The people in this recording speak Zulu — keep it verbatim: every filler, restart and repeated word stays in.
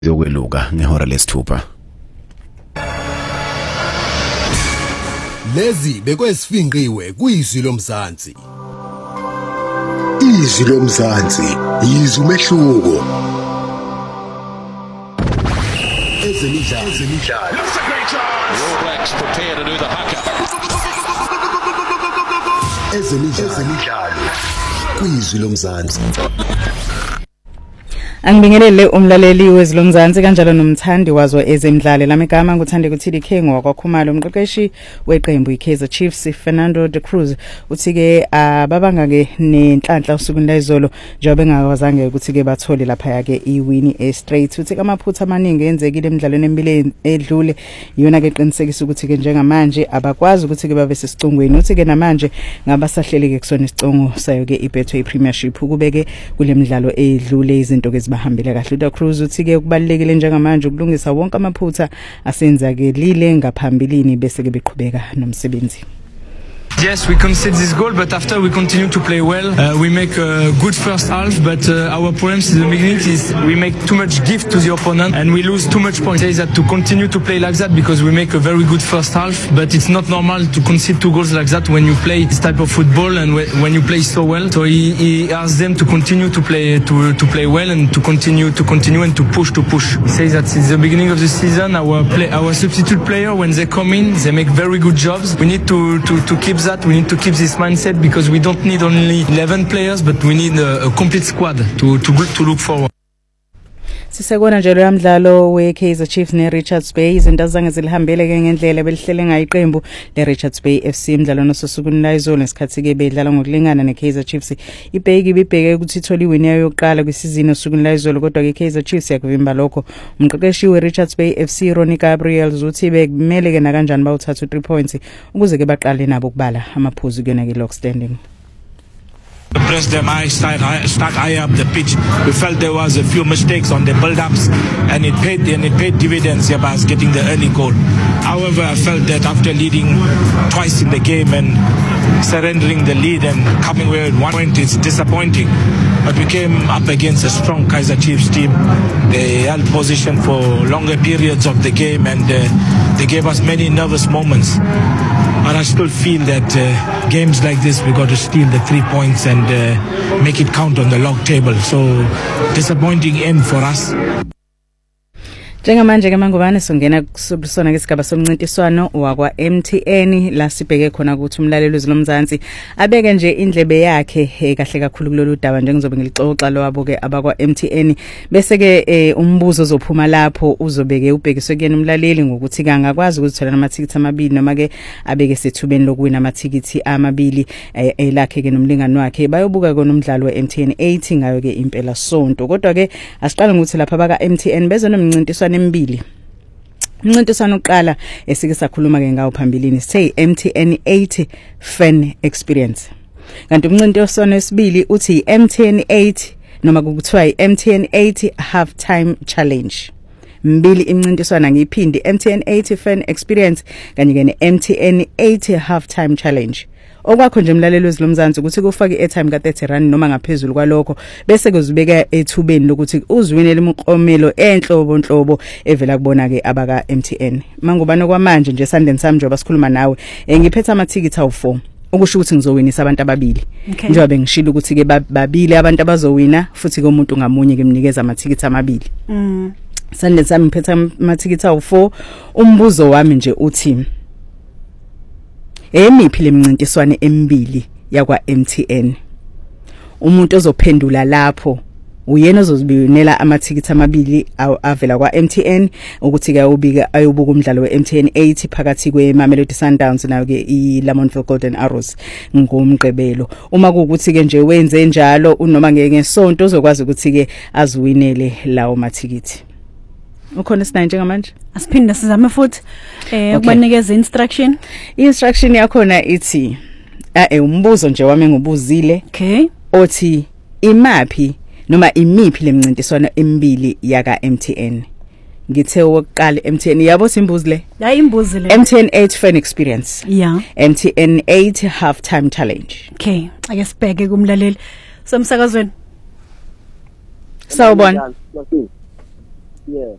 yokweluka ngehora lesithupha. Lezi bekwesifinqiwe kuyizwi lomzansi. Izwi lomzansi yizwi umehluko. Ezemidlalo ezemidlalo. That's a great chance. All Blacks prepare to do the haka. Ezemidlalo ezemidlalo. Kuyizwi lomzansi. Angibingelele umlaleli wezilomzansi kanjalo nomthandi wazo ezemidlalo lamagama nguthande kuthi Dikhengo wakwaKhumalo umqeqeshi weqembu iKaizer Chiefs Fernando de Cruz uthi ke ababanga ke nenhlanhla usukwini layizolo njengoba bengakwazange ukuthi ke bathole lapha yake iwini e straight uthi amaphutha amaningi enzekile emidlalweni emibili edlule yona ke qinisekisa ukuthi ke njengamanje abakwazi ukuthi ke babe sesicongweni uthi ke namanje ngabasahleleke kusona isicungo sayo ke iBetway Premiership kubeke kule midlalo edlule izinto ke bahambile kahle uDa Cruz uthi ke kubalekile njengamanje ukulungisa wonke amaphutha asenzakelile ngaphambilini bese ke beqhubeka nomsebenzi. Yes, we conceded this goal, but after we continue to play well. Uh, we make a good first half, but uh, our problem in the beginning is we make too much gift to the opponent and we lose too much points. Say that to continue to play like that because we make a very good first half, but it's not normal to concede two goals like that when you play this type of football and when you play so well. So he, he asks them to continue to play to to play well and to continue to continue and to push to push. He says that since the beginning of the season, our play, our substitute player when they come in, they make very good jobs. We need to to to keep that. We need to keep this mindset because we don't need only eleven players, but we need a, a complete squad to to to look forward. Sisekona nje lo yamdlalo weKaizer Chiefs neRichards Bay izinto zange zilihambele ke ngendlela belihlele ngayiqembu leRichards Bay F C imidlalo nososukwini layizolo ngesikhathi ke bedlala ngokulingana neKaizer Chiefs. iBay ke bibheke ukuthi ithola iwini yayo yokuqala kwisizini osukwini layizolo kodwa ke iKaizer Chiefs yakuvimba lokho. Umqeqeshi weRichards Bay F C Ronnie Gabriel uthi bekumele ke na kanjani bawuthatha three points ukuze ke baqale nabo ukubala amaphuzu kuyona ke lock standing. Press them high, start high, start high up the pitch. We felt there was a few mistakes on the build-ups, and it paid and it paid dividends here by us getting the early goal. However, I felt that after leading twice in the game and surrendering the lead and coming away with one point, it's disappointing. But we came up against a strong Kaizer Chiefs team. They held position for longer periods of the game, and uh, they gave us many nervous moments. But I still feel that uh, games like this, we got to steal the three points and uh, make it count on the log table. So disappointing end for us. Njengamanje ke mangubane songena kusona ke sigaba somncintiswano wakwa M T N la sibheke khona ukuthi umlaleli wezilomzansi abeke nje indlebe yakhe kahle kakhulu kulolu daba nje ngizobe ngilixoxa lo wabo ke abakwa M T N bese ke umbuzo ozophuma lapho uzobeke ubhekiswe kuyena umlaleli ngokuthi kangakwazi ukuthola amathikithi amabili noma ke abeke sethubeni lokuwina amathikithi amabili elakhe ke nomlingani wakhe bayobuka kona umdlalo we M T N eighty ngayo ke impela sonto kodwa ke asiqala ngokuthi lapha baka M T N bezonomncintiswano embili. Umncintiswano oqala esike sakhuluma ke ngawo phambilini say M T N eighty fan experience. Kanti umncintiswano wesibili uthi M T N eighty noma kuthiwa M T N eighty half time challenge. Mbili imncintiswano ngiphindi M T N eighty fan experience kanye ke ne M T N eighty half time challenge. Okwakho nje umlaleli wezilomzansi ukuthi kufake airtime ka thirty rand noma ngaphezulu kwalokho bese kuzibeka ethubeni lokuthi uziwinele imiqomelo enhlobo nhlobo evela kubona ke abaka M T N. Mangubani kwamanje nje sandeni sami njengoba sikhuluma nawe ngiphethe amathikithi awu four ukusho ukuthi ngizowinisa abantu ababili. Njengoba ngishilo ukuthi ke babili abantu abazowina futhi ke umuntu ngamunye ke mnikeza amathikithi amabili. Mhm. Sandeni sami ngiphethe amathikithi awu four umbuzo wami nje uthi emiphi lemncintiswane emibili yakwa M T N umuntu ozophendula lapho uyena ozozibinela amathikithi amabili avela kwa M T N ukuthi ke ubika ayobuka umdlalo we M T N eighty phakathi kwe Mamelodi Sundowns nayo ke i Lamontville Golden Arrows ngomgqibelo. Uma kuukuthi ke nje wenze njalo unoma ngeke ngesonto uzokwazi ukuthi ke aziwinele lawo mathikithi. Ukhona sina njengamanje asiphinda sizame futhi eh ukubanikeza instruction. Instruction yakhona ithi eh umbuzo nje wami ngubuzile okay othi imaphi noma imiphi lemncintiswano emibili yaka M T N. Ngithe wokuqala M T N yabo simbuzi le hayi imbuzi le M T N eight fan experience yeah M T N eight half time challenge. Okay ake sibheke kumlaleli somsakazweni sawubona Yeah.